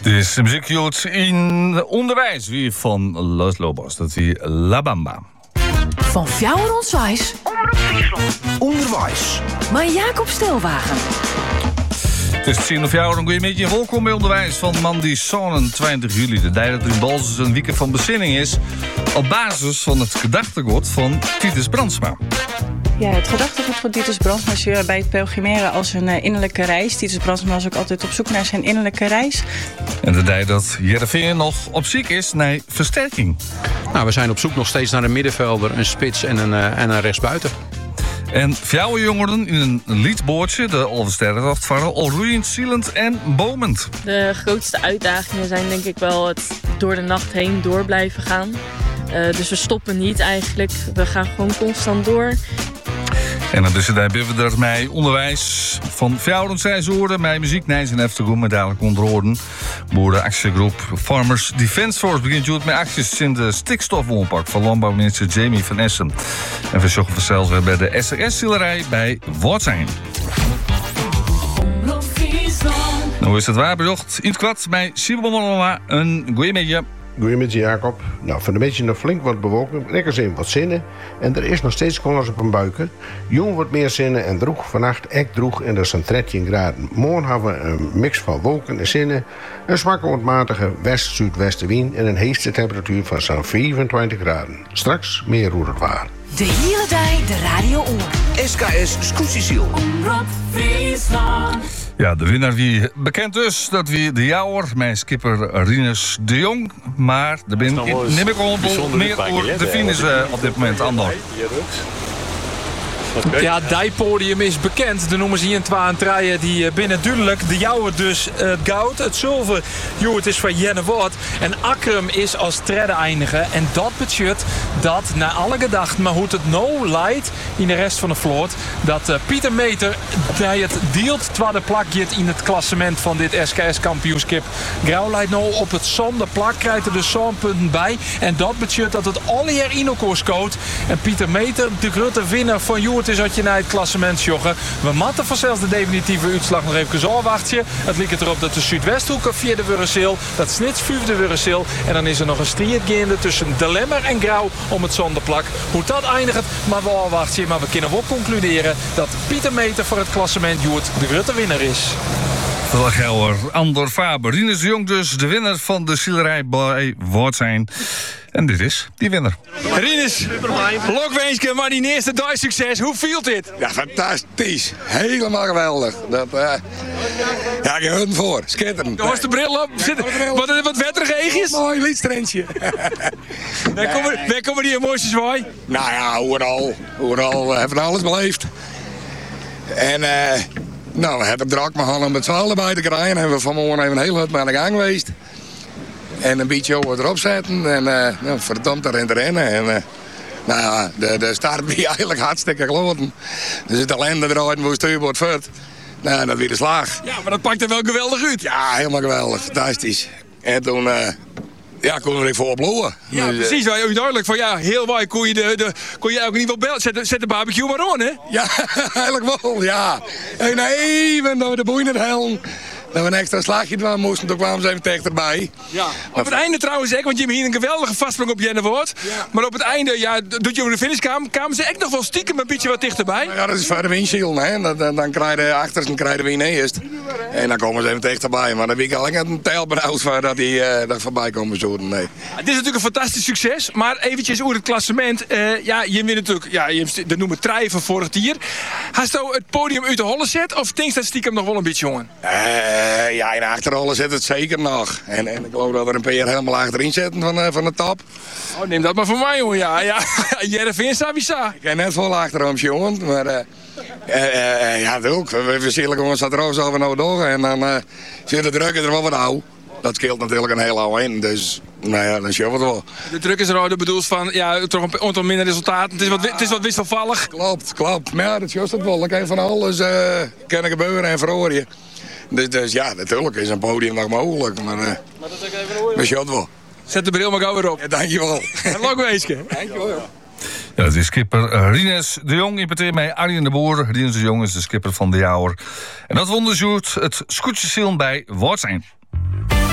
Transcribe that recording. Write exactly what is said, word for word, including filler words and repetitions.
Dit is de muziekjoet in onderwijs weer van Los Lobos. Dat is La Bamba. Van Fjouwer Onswijs. Onderwijs. Maar Jacob Stelwagen. Het is tien of jou, dan kun je met je welkom bij onderwijs van Mandy Sonnen, twintig juli. De dag dat er in Balzers een weekend van bezinning is. Op basis van het gedachtegoed van Titus Brandsma. Ja, het gedachtegoed van Titus Brandsma is uh, bij het pelgrimeren als een uh, innerlijke reis. Titus Brandsma was ook altijd op zoek naar zijn innerlijke reis. En de dag dat Heerenveen nog op zoek is naar versterking. Nou, we zijn op zoek nog steeds naar een middenvelder, een spits en een, uh, en een rechtsbuiten. En fjouwe jongeren in een liedboordje, de Alversterrenwacht, waren al roeiend, zielend en bomend. De grootste uitdagingen zijn denk ik wel het door de nacht heen door blijven gaan. Uh, dus we stoppen niet eigenlijk, we gaan gewoon constant door. En dan dus daar hebben we er mij onderwijs van fjouwen seizoenen, mij muziek, nijs en eftergoed met dadelijk onderhouden. Boeren actiegroep Farmers Defence Force begint juist met acties in de stikstofwoonpark van landbouwminister Jamie van Essen. En we zoeken vanzelf bij de S R S-zielerij bij Wortsijn. Nou is het waar bedocht. In het kwad bij Sibomoloma een goeie beetje. Goedemiddag Jacob. Nou, van de beetje nog flink wat bewolking, lekker zin wat zinnen. En er is nog steeds konners op een buiken. Jong wordt meer zinnen en droeg vannacht echt droeg en dat is een dertien graden. Morgen hebben we een mix van wolken en zinnen. Een zwakke ontmatige west-zuidwestenwind en een heetste temperatuur van zo'n vierentwintig graden. Straks meer hoe het waar. De hele dag de radio oor. S K S Scootjesiel. Omroep Friesland. Ja, de winnaar wie bekend dus, dat wie de jouwer, mijn skipper Rinus de Jong. Maar de bin neem ik al meer over de finish uh, op dit moment Andor. Ja, het podium is bekend. De noemen ze hier in twee en drie die binnen duidelijk. De jouwer dus het goud, het zilver. Jo, het is van Jenne Woord. En Akrum is als derde eindigen. En dat betekent dat na alle gedachten, maar hoe het nou leidt in de rest van de vloot, dat uh, Pieter Meter hij het deelt tweede plak in het klassement van dit S K S-kampioenschap. Grauw leidt nou op het zonde plak, krijgt er dus zo'n punten bij. En dat betekent dat het alle jaar in elkaar scoot. En Pieter Meter, de grote winnaar van Jo, het is wat je naar het klassement joggen. We matten vanzelfs de definitieve uitslag nog even afwachten. Het lijkt erop dat de Zuidwesthoek vierde Wurrezeel, dat Snits vijfde Wurrezeel. En dan is er nog een strijd gaande tussen De Lemmer en Grauw om het zondeplak. Hoe dat eindigt, maar we afwachten. Maar we kunnen wel concluderen dat Pieter Meter voor het klassement Joert de grote winnaar is. Gelder, Andor Faber, Rinus de Jong dus, de winnaar van de zielerij bij Wortsijn. En dit is die winnaar. Rinus, Lokwenske, maar die eerste dag succes. Hoe viel dit? Ja, fantastisch. Helemaal geweldig. Dat, uh, ja, ik hun voor. Schitterend. Was de bril op? Zit, wat, wat wetterregenjes? Mooi liedstrentje. Waar komen, waar komen die emoties bij? Nou ja, overal. Overal uh, hebben we alles beleefd. En uh, nou, we hebben druk maar om het z'n allen bij te krijgen. En we vanmorgen even heel hard aan de gang geweest. En een beetje over erop zetten. En uh, nou, verdomd erin te rennen. En uh, nou ja, de, de start ben eigenlijk hartstikke kloten. Dus het ellende eruit hoe stuurboord voort. Nou, dat weer de slag. Ja, maar dat pakt er wel geweldig uit. Ja, helemaal geweldig. Fantastisch. En toen uh, ja, konden we er voor oplopen. Ja, dus, precies. Uh, duidelijk van ja, heel waar kon je, de, de, kon je ook niet wel bellen. Zet, zet de barbecue maar on, hè? Ja, eigenlijk wel, ja. En even door de boeien helm. Dat we een extra slagje doen moesten, toen kwamen ze even tegen erbij. Ja. Op het einde trouwens, hè, want je hebt hier een geweldige vastsprong op Jenne Woord. Ja. Maar op het einde, ja, doet je over de finish kwamen, kwamen ze echt nog wel stiekem een beetje wat dichterbij. Ja, dat is voor de windshield, hè. Dan, dan, dan krijg je achter en krijg je weer eerst. En dan komen ze even dichterbij. Maar dan ben ik al een tel benauwd voor dat die uh, dat voorbij komen zoeken. Nee. Ja, dit is natuurlijk een fantastisch succes, maar eventjes over het klassement. Uh, ja, je wint natuurlijk, ja, je, dat noemen trijven vorig jaar. Hast je het podium uit de holle zet of denk je dat stiekem nog wel een beetje jongen? Uh, ja, in de achterrollen zit het zeker nog. En, en ik geloof dat we er een paar helemaal achterin zitten van, uh, van de top. Oh, neem dat maar van mij, jongen. Ja, ja. Jereveen Savisa. Ik heb net vol achterom, jongen. Maar uh, uh, uh, ja, dat ook. We, we zullen gewoon zat roos over nou door. En dan uh, zit de druk er wel wat oud. Dat scheelt natuurlijk een heel oude in. Dus, nou ja, dan sjoe het wel. De druk is er ook, de bedoelt van, ja, toch een aantal minder resultaten. Het is wat, het is wat wisselvallig. Klopt, klopt. Maar ja, dat sjoe het wel. Ik kan van alles uh, kunnen gebeuren en verhoren. Dus, dus ja, natuurlijk is een podium nog mogelijk, maar uh, we shot wel. Zet de bril maar gauw weer op. Ja, dankjewel. En Lokwenske. Dankjewel. Ja, het is skipper Rinus de Jong. Ik ben met Arjen de Boer. Rinus de Jong is de skipper van de Jouwer. En dat won de Joet het scootjesiel bij Wortsijn.